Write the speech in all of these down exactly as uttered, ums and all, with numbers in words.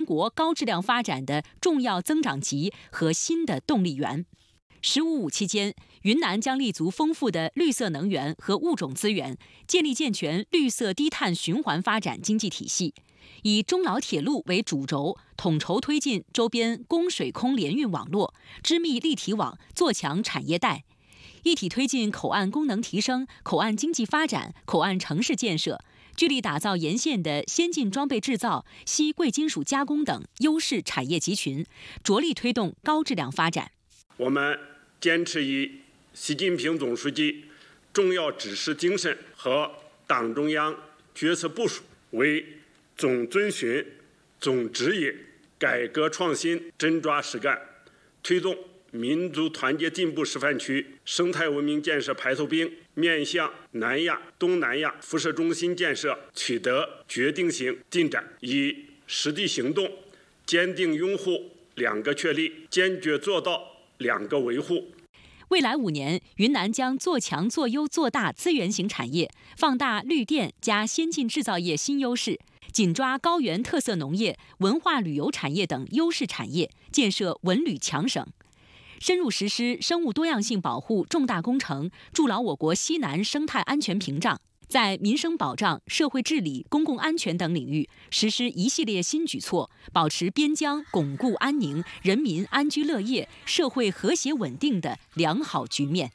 国高质量发展的重要增长极和新的动力源。十五五期间，云南将立足丰富的绿色能源和物种资源，建立健全绿色低碳循环发展经济体系，以中老铁路为主轴，统筹推进周边供水空联运网络，织密立体网，做强产业带，一体推进口岸功能提升、口岸经济发展、口岸城市建设，聚力打造沿线的先进装备制造、稀贵金属加工等优势产业集群，着力推动高质量发展。 我们坚持以习近平总书记重要指示精神和党中央决策部署为总遵循、总指引，改革创新真抓实干，推动民族团结进步示范区生态文明建设排头兵面向南亚、东南亚辐射中心建设取得决定性进展，以实地行动坚定拥护两个确立，坚决做到两个维护。 未来五年，云南将做强、做优、做大资源型产业，放大绿电加先进制造业新优势，紧抓高原特色农业、文化旅游产业等优势产业，建设文旅强省。深入实施生物多样性保护重大工程，筑牢我国西南生态安全屏障。在民生保障、社会治理、公共安全等领域实施一系列新举措，保持边疆巩固安宁、人民安居乐业、社会和谐稳定的良好局面。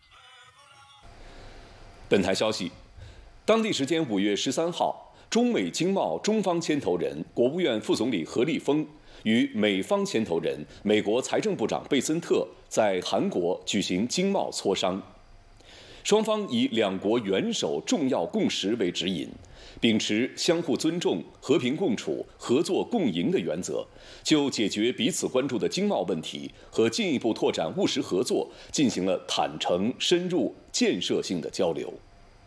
本台消息，当地时间五月十三号，中美经贸中方牵头人、国务院副总理何立峰与美方牵头人、美国财政部长贝森特在韩国举行经贸磋商。双方以两国元首重要共识为指引，秉持相互尊重、和平共处、合作共赢的原则，就解决彼此关注的经贸问题和进一步拓展务实合作进行了坦诚、深入、建设性的交流。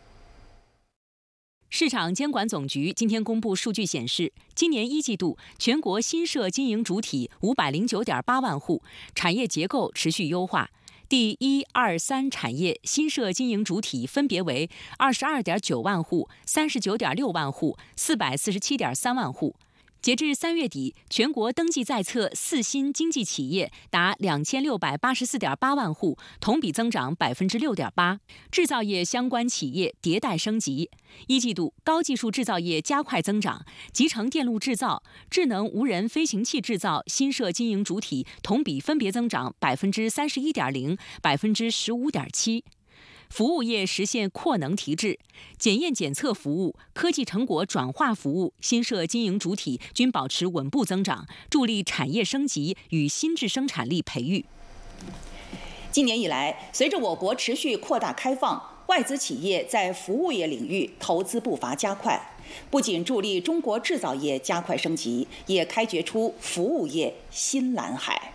市场监管总局今天公布数据显示，今年一季度全国新设经营主体五百零九点八万户，产业结构持续优化。第一、二、三产业新设经营主体分别为二十二点九万户、三十九点六万户、四百四十七点三万户。截至三月底，全国登记在册四新经济企业达两千六百八十四点八万户，同比增长百分之六点八。制造业相关企业迭代升级，一季度高技术制造业加快增长，集成电路制造、智能无人飞行器制造新设经营主体同比分别增长百分之三十一点零、百分之十五点七。服务业实现扩能提质，检验检测服务、科技成果转化服务新设经营主体均保持稳步增长，助力产业升级与新质生产力培育。 今年以来，随着我国持续扩大开放，外资企业在服务业领域投资步伐加快，不仅助力中国制造业加快升级，也开掘出服务业新蓝海。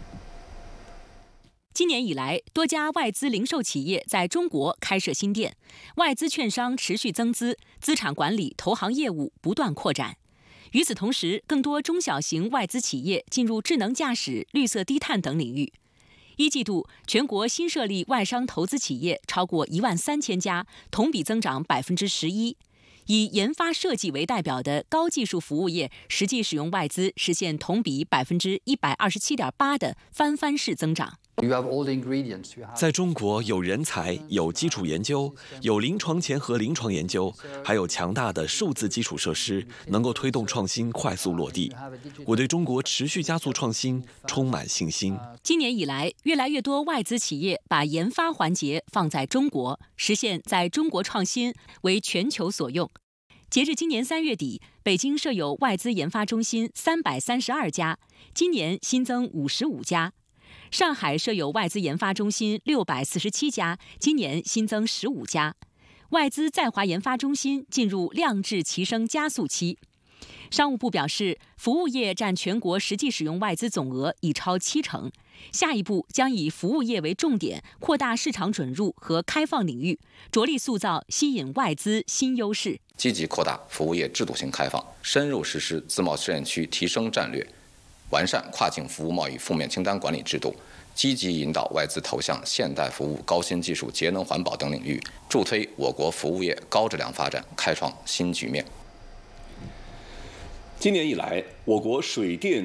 今年以来，多家外资零售企业在中国开设新店，外资券商持续增资，资产管理、投行业务不断扩展。与此同时，更多中小型外资企业进入智能驾驶、绿色低碳等领域。一季度，全国新设立外商投资企业超过一万三千家，同比增长百分之十一。以研发设计为代表的高技术服务业实际使用外资实现同比百分之一百二十七点八的翻番式增长。 在中国有人才、有基础研究、有临床前和临床研究，还有强大的数字基础设施，能够推动创新快速落地。我对中国持续加速创新充满信心。 今年以来，越来越多外资企业把研发环节放在中国，实现在中国创新为全球所用。截至今年三月底，北京设有外资研发中心三百三十二家，今年新增五十五家。上海设有外资研发中心六百四十七家，今年新增十五家。外资在华研发中心进入量质齐升加速期。商务部表示，服务业占全国实际使用外资总额已超七成。下一步将以服务业为重点，扩大市场准入和开放领域，着力塑造吸引外资新优势。 积极扩大服务业制度性开放，深入实施自贸试验区提升战略，完善跨境服务贸易负面清单管理制度，积极引导外资投向现代服务、高新技术、节能环保等领域，助推我国服务业高质量发展，开创新局面。 今年以来，我国水电